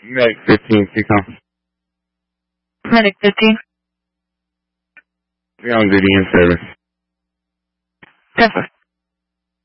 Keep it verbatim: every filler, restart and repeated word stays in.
Medic fifteen, C COM. Medic fifteen. We're on duty in service. Tesla.